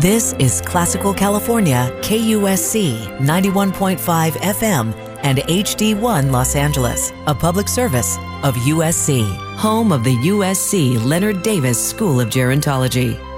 This is Classical California, KUSC 91.5 FM and HD1 Los Angeles, a public service of USC, home of the USC Leonard Davis School of Gerontology.